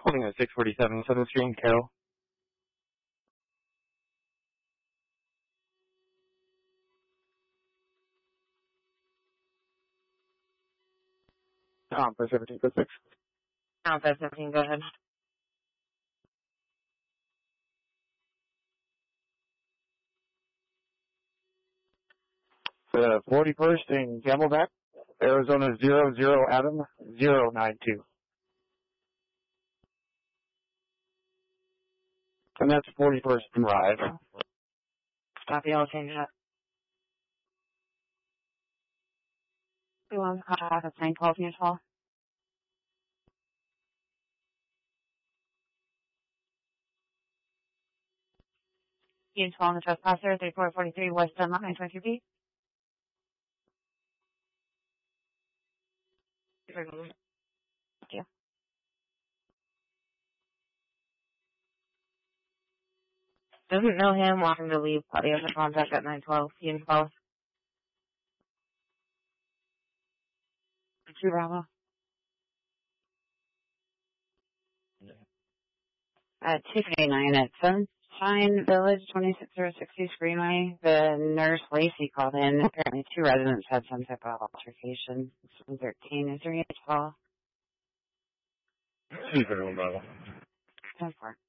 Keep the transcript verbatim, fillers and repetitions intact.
Calling at six forty-seven seventh Street, Carroll. Um, for seventeen for six. Um, for seventeen, go ahead. The forty-first in Camelback, Arizona zero zero Adam zero nine two. And that's forty-first Drive. Copy, I'll change that. We want to contact us nine twelve Mutual. Mutual on the trespasser, thirty-four forty-three West Dunlop, nine twenty-two B. Thank you. Doesn't know him, want him to leave. He has a contact at nine twelve. Ian twelve. Two Bravo. At two twenty-nine at Sunshine Village, twenty-six oh sixty Greenway. The nurse Lacey called in. Apparently two residents had some type of altercation. seven thirteen. Is there any call? Two Bravo. ten four.